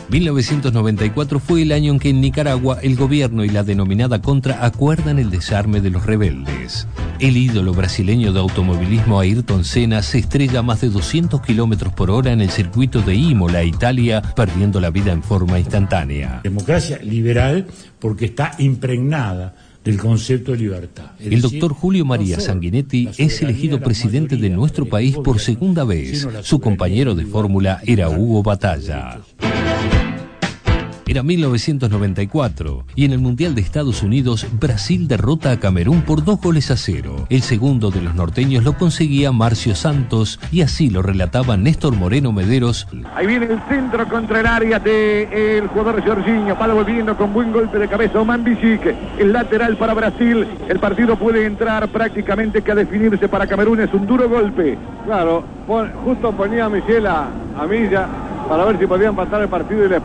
1994 fue el año en que en Nicaragua el gobierno y la denominada Contra acuerdan el desarme de los rebeldes. El ídolo brasileño de automovilismo Ayrton Senna se estrella a más de 200 kilómetros por hora en el circuito de Imola, Italia, perdiendo la vida en forma instantánea. Democracia liberal porque está impregnada del concepto de libertad. El doctor Julio María Sanguinetti es elegido presidente de nuestro país por segunda vez. Su compañero de fórmula era Hugo Batalla. Era 1994 y en el Mundial de Estados Unidos, Brasil derrota a Camerún por 2-0. El segundo de los norteños lo conseguía Marcio Santos y así lo relataba Néstor Moreno Mederos. Ahí viene el centro contra el área del jugador Jorginho, va devolviendo con buen golpe de cabeza Oman Bisique, el lateral para Brasil. El partido puede entrar prácticamente que a definirse para Camerún, es un duro golpe. Claro, justo ponía a Michel a Milla para ver si podían empatar el partido y le